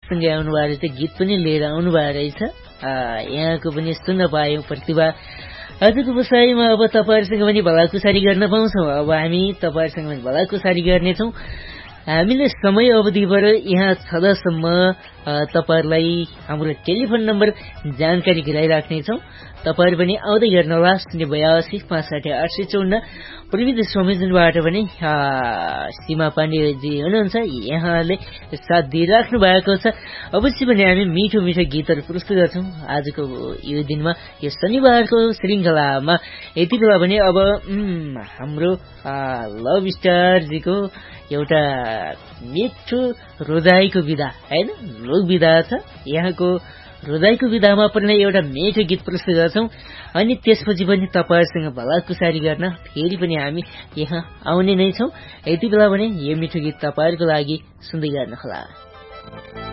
सँगै आउनुभएको रहेछ, गीत पनि लिएर आउनुभएको रहेछ। यहाँको पनि सुन्न पायौँ प्रतिभा। आजको बसाइमा अब तपाईँहरूसँग पनि भलाकुसारी गर्न पाउँछौँ। अब हामी तपाईँहरूसँग पनि भलाकुसारी गर्नेछौँ। हामीले समय अवधिबाट यहाँ छँदासम्म तपाईँहरूलाई हाम्रो टेलिफोन नम्बर जानकारी गराइराख्नेछौँ। तपाईँहरू पनि आउँदै गर्नुहोला 082 65 854। प्रविधि संयोजनबाट पनि सीमा पाण्डेजी हुनुहुन्छ, यहाँले साथ दिइराख्नु भएको छ। अवश्य पनि हामी मिठो मिठो गीतहरू प्रस्तुत गर्छौँ आजको यो दिनमा, यो शनिबारको श्रृङ्खलामा। यति बेला भने अब हाम्रो लभ स्टारजीको एउटा मिठो रोजाइको विधा होइन, लोक विधा छ। यहाँको रोजाइको विधामा पनि एउटा मिठो गीत प्रस्तुत गर्छौँ अनि त्यसपछि पनि तपाईँहरूसँग भलाकुसारी गर्न फेरि पनि हामी यहाँ आउने नै छौँ। यति बेला भने यो मिठो गीत तपाईँहरूको लागि सुन्दै गर्नुहोला।